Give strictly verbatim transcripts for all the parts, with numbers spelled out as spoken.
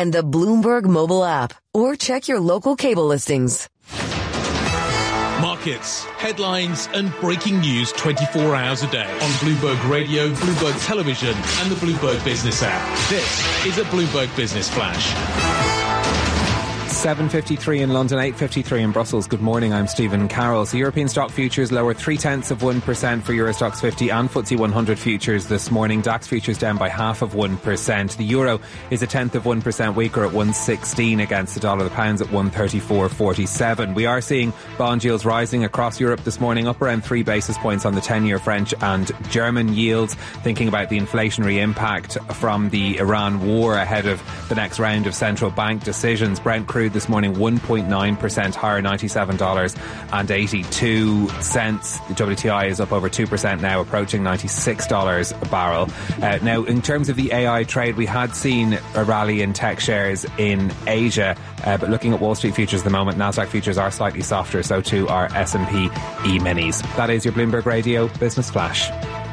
and the Bloomberg mobile app, or check your local cable listings. Markets, headlines and breaking news twenty-four hours a day on Bloomberg Radio, Bloomberg Television and the Bloomberg Business app. This is a Bloomberg Business Flash. seven fifty-three in London, eight fifty-three in Brussels. Good morning, I'm Stephen Carroll. So European stock futures lower three-tenths of one percent for Euro Stoxx fifty and F T S E one hundred futures this morning. DAX futures down by half of one percent. The euro is a tenth of one percent weaker at one sixteen against the dollar. The pound's at one thirty-four forty-seven. We are seeing bond yields rising across Europe this morning, up around three basis points on the ten-year French and German yields. Thinking about the inflationary impact from the Iran war ahead of the next round of central bank decisions. Brent crude this morning one point nine percent higher, ninety-seven dollars and eighty-two cents. The W T I is up over two percent now, approaching ninety-six dollars a barrel. Uh, now, in terms of the A I trade, we had seen a rally in tech shares in Asia, uh, but looking at Wall Street futures at the moment, Nasdaq futures are slightly softer, so too are S and P E-minis. That is your Bloomberg Radio Business Flash.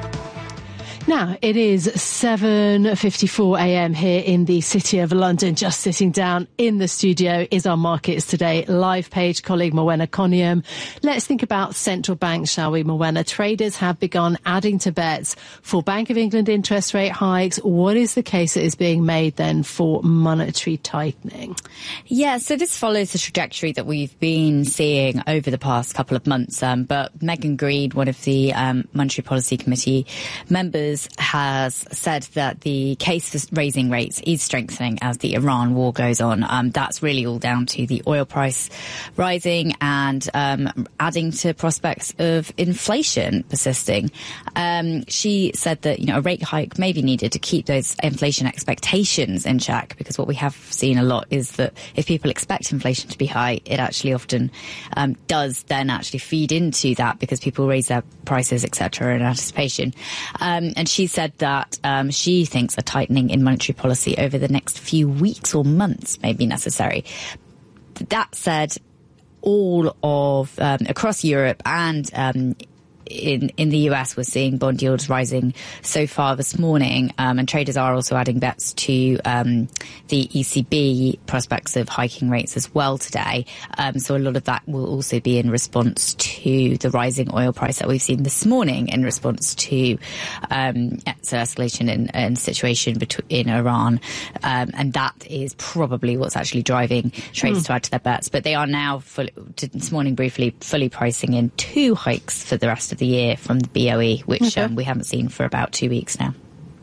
Now, it is seven fifty-four a.m. here in the City of London. Just sitting down in the studio is our Markets Today live page colleague, Morwenna Coniam. Let's think about central banks, shall we, Morwenna? Traders have begun adding to bets for Bank of England interest rate hikes. What is the case that is being made then for monetary tightening? Yeah, so this follows the trajectory that we've been seeing over the past couple of months. Um, but Megan Greed, one of the um, Monetary Policy Committee members, has said that the case for raising rates is strengthening as the Iran war goes on. Um, that's really all down to the oil price rising and um, adding to prospects of inflation persisting. Um, she said that, you know, a rate hike may be needed to keep those inflation expectations in check, because what we have seen a lot is that if people expect inflation to be high, it actually often um, does then actually feed into that, because people raise their prices, et cetera, in anticipation. Um, and she said that um, she thinks a tightening in monetary policy over the next few weeks or months may be necessary. That said, all of um, across Europe and um, in in the U S, we're seeing bond yields rising so far this morning, um, and traders are also adding bets to um, the E C B prospects of hiking rates as well today. Um, so a lot of that will also be in response to the rising oil price that we've seen this morning, in response to um, escalation in, in situation between in Iran, um, and that is probably what's actually driving traders mm. to add to their bets. But they are now fully, this morning briefly fully pricing in two hikes for the rest of the year from the B O E, which okay. um, we haven't seen for about two weeks now.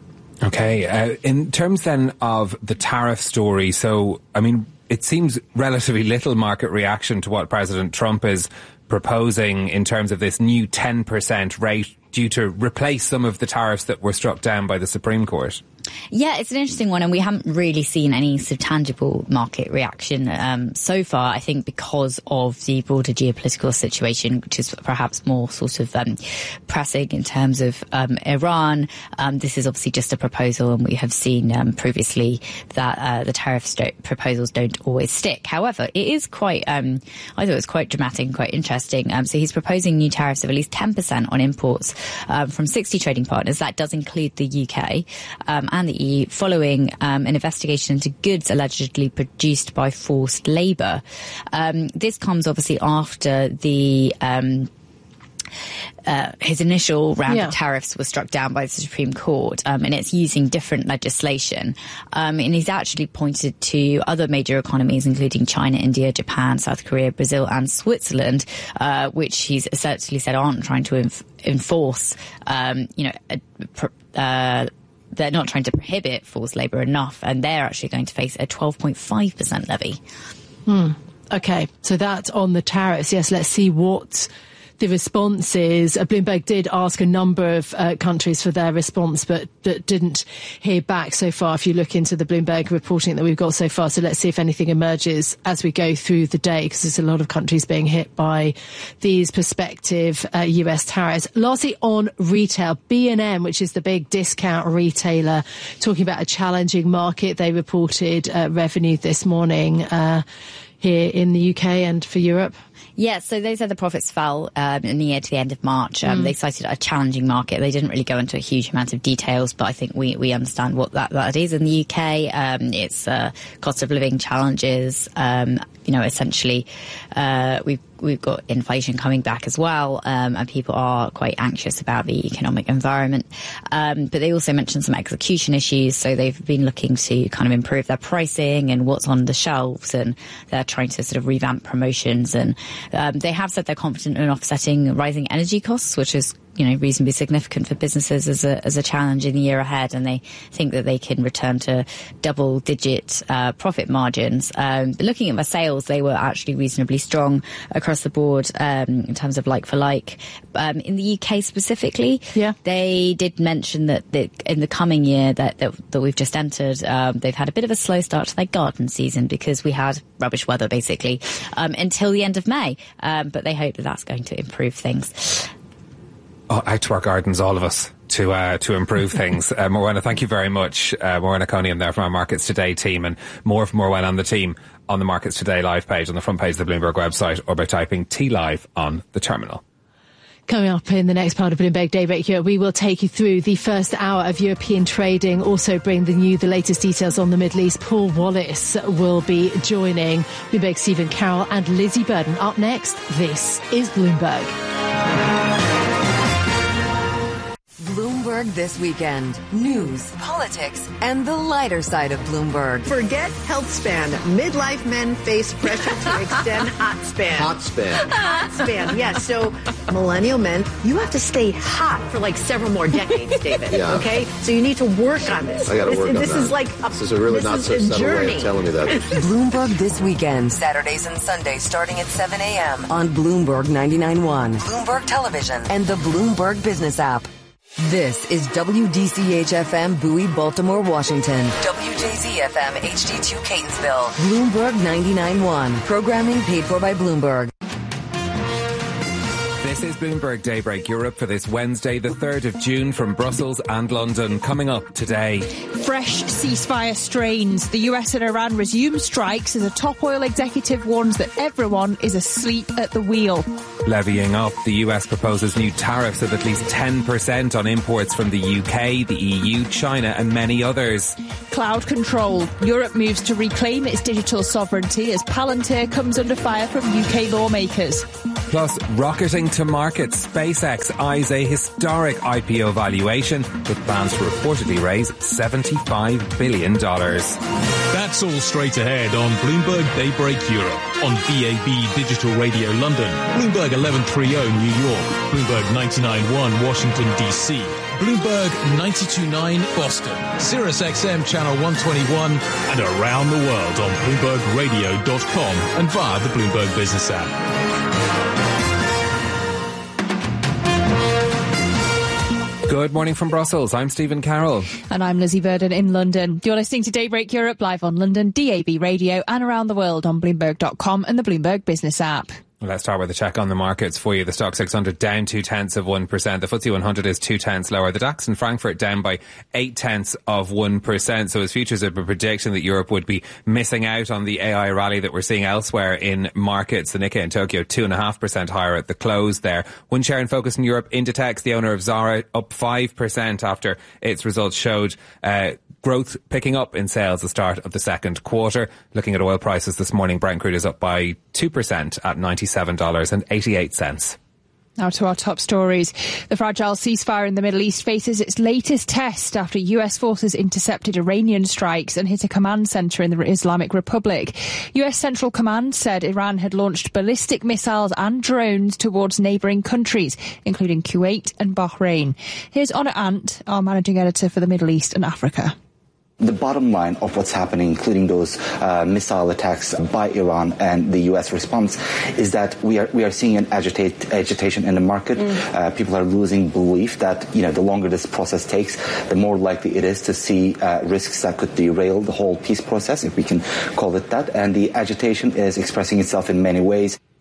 Okay. Uh, in terms then of the tariff story, so, I mean, it seems relatively little market reaction to what President Trump is proposing in terms of this new ten percent rate due to replace some of the tariffs that were struck down by the Supreme Court. Yeah, it's an interesting one, and we haven't really seen any sort of tangible market reaction um, so far, I think because of the broader geopolitical situation, which is perhaps more sort of um, pressing in terms of um, Iran. Um, this is obviously just a proposal, and we have seen um, previously that uh, the tariff st- proposals don't always stick. However, it is quite, um, I thought it was quite dramatic and quite interesting. Um, so he's proposing new tariffs of at least ten percent on imports um, from sixty trading partners. That does include the U K. Um, and the E U, following um, an investigation into goods allegedly produced by forced labour. Um, this comes obviously after the um, uh, his initial round yeah. of tariffs was struck down by the Supreme Court, um, and it's using different legislation. Um, and he's actually pointed to other major economies, including China, India, Japan, South Korea, Brazil and Switzerland, uh, which he's essentially said aren't trying to enf- enforce, um, you know, a, uh, they're not trying to prohibit forced labour enough, and they're actually going to face a twelve point five percent levy. Hmm. OK, so that's on the tariffs. Yes, let's see what the response is. Bloomberg did ask a number of uh, countries for their response, but, but didn't hear back so far if you look into the Bloomberg reporting that we've got so far. So let's see if anything emerges as we go through the day, because there's a lot of countries being hit by these prospective uh, U S tariffs. Lastly, on retail, B and M, which is the big discount retailer, talking about a challenging market. They reported uh, revenue this morning uh, here in the U K and for Europe. Yeah, so they said the profits fell um, in the year to the end of March. Um, mm. They cited a challenging market. They didn't really go into a huge amount of details, but I think we, we understand what that, that is in the U K. Um, it's uh, cost of living challenges. Um, you know, essentially, uh, we've we've got inflation coming back as well, um, and people are quite anxious about the economic environment. Um, but they also mentioned some execution issues, so they've been looking to kind of improve their pricing and what's on the shelves, and they're trying to sort of revamp promotions. And um, they have said they're confident in offsetting rising energy costs, which is, you know, reasonably significant for businesses as a as a challenge in the year ahead, and they think that they can return to double-digit uh, profit margins. Um, but looking at their sales, they were actually reasonably strong across the board um, in terms of like-for-like. Um, in the U K specifically, yeah. they did mention that, that in the coming year that that, that we've just entered, um, they've had a bit of a slow start to their garden season because we had rubbish weather, basically, um, until the end of May. Um, but they hope that that's going to improve things. Oh, out to our gardens, all of us, to uh, to improve things. Uh, Morwenna, thank you very much. Uh, Morwenna Coniam there from our Markets Today team, and more from Morwenna and the team on the Markets Today live page on the front page of the Bloomberg website, or by typing T Live on the terminal. Coming up in the next part of Bloomberg Daybreak here, we will take you through the first hour of European trading, also bring the new, the latest details on the Middle East. Paul Wallace will be joining Bloomberg Stephen Carroll and Lizzie Burden. Up next, this is Bloomberg. Bloomberg This Weekend. News, politics, and the lighter side of Bloomberg. Forget health span. Midlife men face pressure to extend hot span. Hot span. Hot span, yes. So millennial men, you have to stay hot for like several more decades, David. Yeah. Okay? So you need to work on this. I got to work this, on this that. Is like a, this is a really this not is so a subtle journey. way of telling me that. Bloomberg This Weekend. Saturdays and Sundays starting at seven a.m. on Bloomberg ninety-nine point one, Bloomberg Television, and the Bloomberg Business app. This is W D C H F M Bowie, Baltimore, Washington. W J Z F M H D two Catonsville. Bloomberg ninety-nine point one. Programming paid for by Bloomberg. This is Bloomberg Daybreak Europe for this Wednesday, the third of June, from Brussels and London. Coming up today. Fresh ceasefire strains. The U S and Iran resume strikes as a top oil executive warns that everyone is asleep at the wheel. Levying up, the U S proposes new tariffs of at least ten percent on imports from the U K, the E U, China and many others. Cloud control. Europe moves to reclaim its digital sovereignty as Palantir comes under fire from U K lawmakers. Plus, rocketing to market, SpaceX eyes a historic I P O valuation with plans to reportedly raise seventy-five billion dollars. That's all straight ahead on Bloomberg Daybreak Europe, on B A B Digital Radio London, Bloomberg eleven thirty New York, Bloomberg ninety-nine point one Washington, D C, Bloomberg ninety-two point nine Boston, Sirius X M Channel one twenty-one, and around the world on Bloomberg Radio dot com and via the Bloomberg Business app. Good morning from Brussels. I'm Stephen Carroll. And I'm Lizzie Burden in London. You're listening to Daybreak Europe live on London, D A B Radio, and around the world on Bloomberg dot com and the Bloomberg Business app. Let's start with a check on the markets for you. The Stock six hundred down two tenths of one percent. The F T S E one hundred is two tenths lower. The DAX in Frankfurt down by eight tenths of one percent. So as futures have been predicting that Europe would be missing out on the A I rally that we're seeing elsewhere in markets. The Nikkei in Tokyo two and a half percent higher at the close there. One share in focus in Europe, Inditex, the owner of Zara, up five percent after its results showed uh, growth picking up in sales at the start of the second quarter. Looking at oil prices this morning, Brent crude is up by two percent at ninety-seven dollars and eighty-eight cents. Now to our top stories. The fragile ceasefire in the Middle East faces its latest test after U S forces intercepted Iranian strikes and hit a command centre in the Islamic Republic. U S Central Command said Iran had launched ballistic missiles and drones towards neighbouring countries, including Kuwait and Bahrain. Here's Honor Ant, our managing editor for the Middle East and Africa. The bottom line of what's happening, including those uh, missile attacks by Iran and the U S response, is that we are we are seeing an agitate, agitation in the market. Mm. Uh, people are losing belief that, you know, the longer this process takes, the more likely it is to see uh, risks that could derail the whole peace process, if we can call it that. And the agitation is expressing itself in many ways.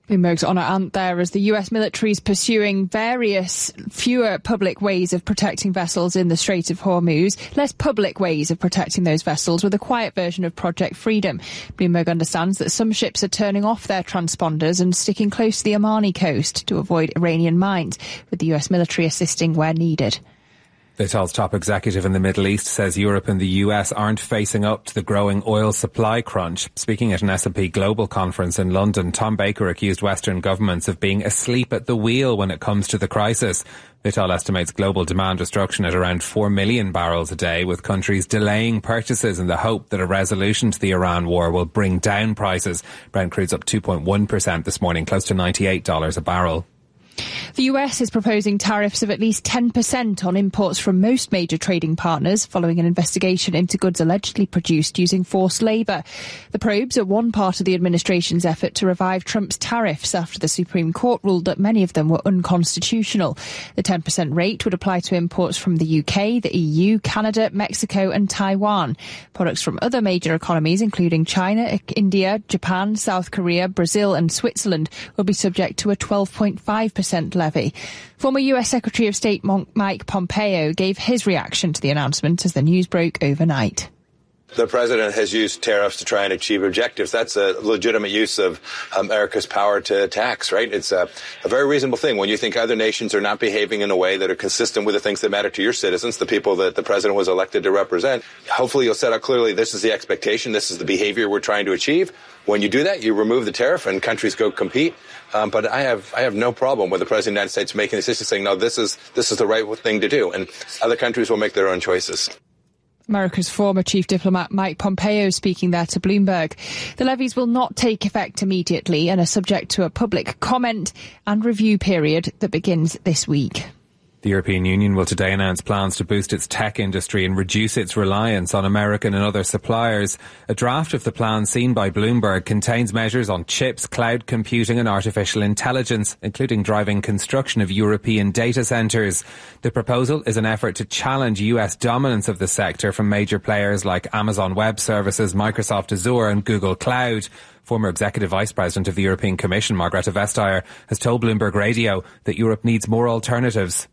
Bloomberg's Honor Ant there as the U S military is pursuing various fewer public ways of protecting vessels in the Strait of Hormuz, less public ways of protecting those vessels with a quiet version of Project Freedom. Bloomberg understands that some ships are turning off their transponders and sticking close to the Omani coast to avoid Iranian mines, with the U S military assisting where needed. Vital's top executive in the Middle East says Europe and the U S aren't facing up to the growing oil supply crunch. Speaking at an S and P Global conference in London, Tom Baker accused Western governments of being asleep at the wheel when it comes to the crisis. Vital estimates global demand destruction at around four million barrels a day, with countries delaying purchases in the hope that a resolution to the Iran war will bring down prices. Brent crude's up two point one percent this morning, close to ninety-eight dollars a barrel. The U S is proposing tariffs of at least ten percent on imports from most major trading partners following an investigation into goods allegedly produced using forced labour. The probes are one part of the administration's effort to revive Trump's tariffs after the Supreme Court ruled that many of them were unconstitutional. The ten percent rate would apply to imports from the U K, the E U, Canada, Mexico and Taiwan. Products from other major economies, including China, India, Japan, South Korea, Brazil and Switzerland, will be subject to a twelve point five percent levy. Former U S Secretary of State Mike Pompeo gave his reaction to the announcement as the news broke overnight. The president has used tariffs to try and achieve objectives. That's a legitimate use of America's power to tax, right? It's a, a very reasonable thing. When you think other nations are not behaving in a way that are consistent with the things that matter to your citizens, the people that the president was elected to represent, hopefully you'll set out clearly this is the expectation, this is the behavior we're trying to achieve. When you do that, you remove the tariff and countries go compete. Um, but I have I have no problem with the president of the United States making a decision saying, no, this is this is the right thing to do. And other countries will make their own choices. America's former chief diplomat Mike Pompeo speaking there to Bloomberg. The levies will not take effect immediately and are subject to a public comment and review period that begins this week. The European Union will today announce plans to boost its tech industry and reduce its reliance on American and other suppliers. A draft of the plan seen by Bloomberg contains measures on chips, cloud computing and artificial intelligence, including driving construction of European data centres. The proposal is an effort to challenge U S dominance of the sector from major players like Amazon Web Services, Microsoft Azure and Google Cloud. Former Executive Vice President of the European Commission, Margrethe Vestager, has told Bloomberg Radio that Europe needs more alternatives.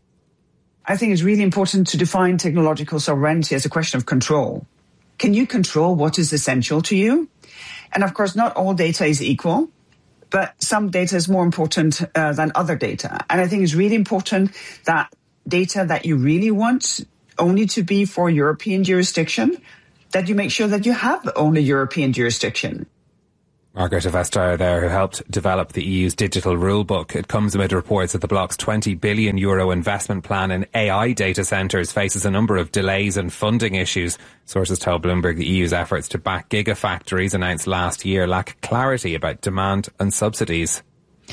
I think it's really important to define technological sovereignty as a question of control. Can you control what is essential to you? And of course, not all data is equal, but some data is more important uh, than other data. And I think it's really important that data that you really want only to be for European jurisdiction, that you make sure that you have only European jurisdiction. Margrethe Vestager there, who helped develop the E U's digital rule book. It comes amid reports that the bloc's twenty billion euro investment plan in A I data centres faces a number of delays and funding issues. Sources tell Bloomberg the E U's efforts to back gigafactories announced last year lack clarity about demand and subsidies.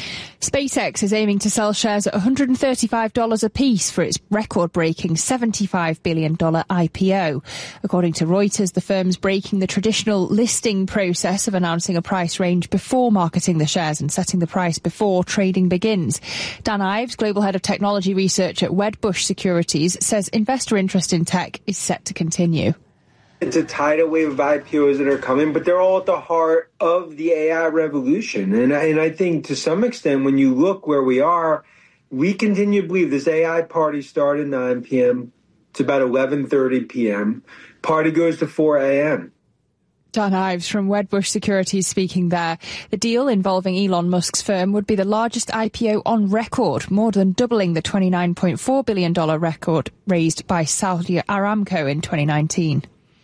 SpaceX is aiming to sell shares at one hundred thirty-five dollars a piece for its record-breaking seventy-five billion dollars I P O. According to Reuters, the firm's breaking the traditional listing process of announcing a price range before marketing the shares and setting the price before trading begins. Dan Ives, Global Head of Technology Research at Wedbush Securities, says investor interest in tech is set to continue. It's a tidal wave of I P Os that are coming, but they're all at the heart of the A I revolution. And, and I think to some extent, when you look where we are, we continue to believe this A I party started at nine p.m. It's about eleven thirty p.m. Party goes to four a.m. Dan Ives from Wedbush Securities speaking there. The deal involving Elon Musk's firm would be the largest I P O on record, more than doubling the twenty-nine point four billion dollars record raised by Saudi Aramco in twenty nineteen.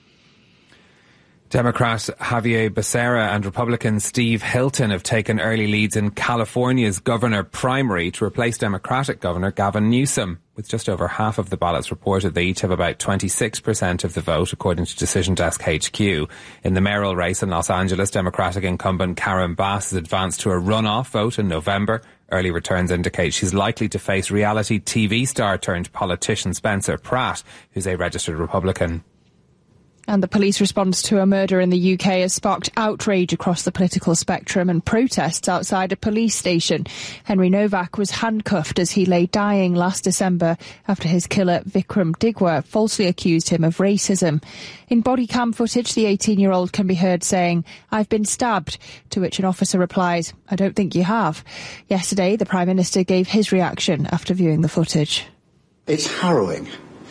Democrat Javier Becerra and Republican Steve Hilton have taken early leads in California's governor primary to replace Democratic Governor Gavin Newsom. With just over half of the ballots reported, they each have about twenty-six percent of the vote, according to Decision Desk H Q. In the mayoral race in Los Angeles, Democratic incumbent Karen Bass has advanced to a runoff vote in November. Early returns indicate she's likely to face reality T V star turned politician Spencer Pratt, who's a registered Republican. And the police response to a murder in the U K has sparked outrage across the political spectrum and protests outside a police station. Henry Novak was handcuffed as he lay dying last December after his killer Vikram Digwa falsely accused him of racism. In body cam footage, the eighteen-year-old can be heard saying, "I've been stabbed," to which an officer replies, "I don't think you have." Yesterday, the Prime Minister gave his reaction after viewing the footage. It's harrowing.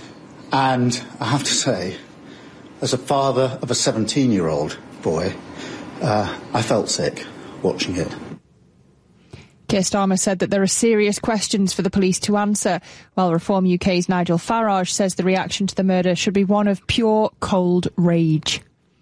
And I have to say, as a father of a seventeen-year-old boy, uh, I felt sick watching it. Keir Starmer said that there are serious questions for the police to answer, while Reform U K's Nigel Farage says the reaction to the murder should be one of pure cold rage.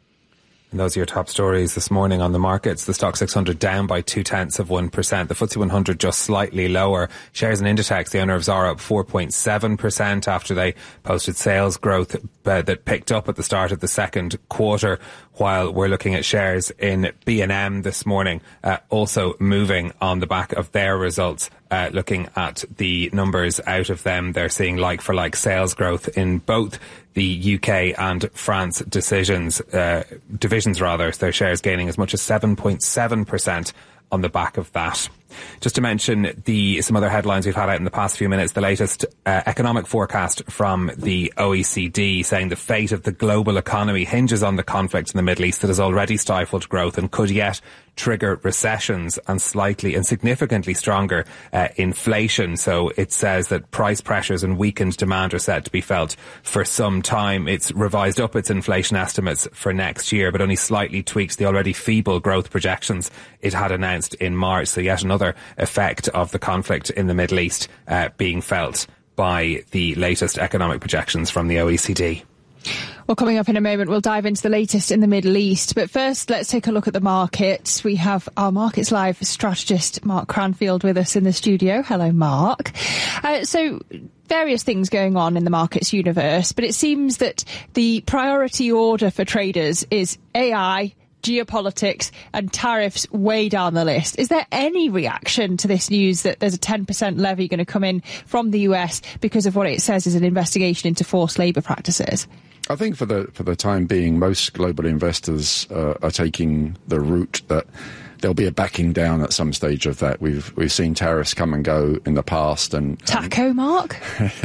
And those are your top stories this morning on the markets. The Stock six hundred down by two-tenths of one percent. The F T S E one hundred just slightly lower. Shares in Inditex, the owner of Zara, up four point seven percent after they posted sales growth uh, that picked up at the start of the second quarter, while we're looking at shares in B and M this morning, uh, also moving on the back of their results. Uh, looking at the numbers out of them, they're seeing like-for-like sales growth in both the U K and France decisions, uh, divisions rather, their shares gaining as much as seven point seven percent on the back of that. Just to mention the some other headlines we've had out in the past few minutes, the latest uh, economic forecast from the O E C D saying the fate of the global economy hinges on the conflict in the Middle East that has already stifled growth and could yet trigger recessions and slightly and significantly stronger uh, inflation. So it says that price pressures and weakened demand are set to be felt for some time. It's revised up its inflation estimates for next year, but only slightly tweaks the already feeble growth projections it had announced in March. So yet another effect of the conflict in the Middle East uh, being felt by the latest economic projections from the O E C D. Well, coming up in a moment, we'll dive into the latest in the Middle East. But first, let's take a look at the markets. We have our Markets Live strategist, Mark Cranfield, with us in the studio. Hello, Mark. Uh, so, various things going on in the markets universe, but it seems that the priority order for traders is A I, geopolitics and tariffs way down the list. Is there any reaction to this news that there's a ten percent levy going to come in from the U S because of what it says is an investigation into forced labour practices? I think for the for the time being, most global investors uh, are taking the route that there'll be a backing down at some stage of that. We've we've seen tariffs come and go in the past, and taco, um, Mark.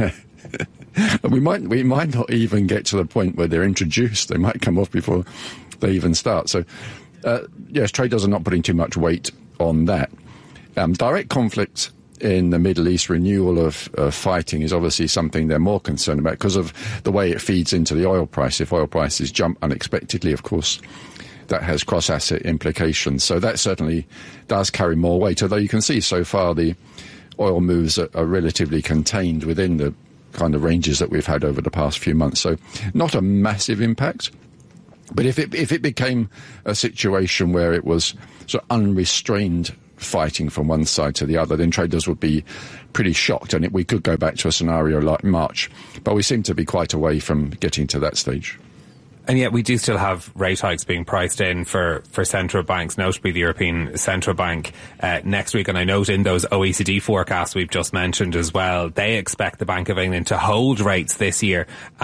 we might we might not even get to the point where they're introduced. They might come off before they even start. So, uh, yes, traders are not putting too much weight on that. Um, direct conflict in the Middle East, renewal of uh, fighting is obviously something they're more concerned about because of the way it feeds into the oil price. If oil prices jump unexpectedly, of course, that has cross-asset implications. So that certainly does carry more weight, although you can see so far the oil moves are, are relatively contained within the kind of ranges that we've had over the past few months. So not a massive impact. But if it if it became a situation where it was sort of unrestrained fighting from one side to the other, then traders would be pretty shocked, and it, we could go back to a scenario like March. But we seem to be quite away from getting to that stage. And yet we do still have rate hikes being priced in for, for central banks, notably the European Central Bank uh, next week. And I note in those O E C D forecasts we've just mentioned as well, they expect the Bank of England to hold rates this year